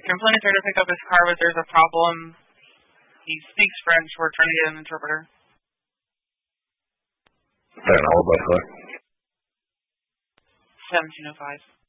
Conflin is here to pick up his car, but there's a problem. He speaks French. We're trying to get an interpreter. And all about that. 1705.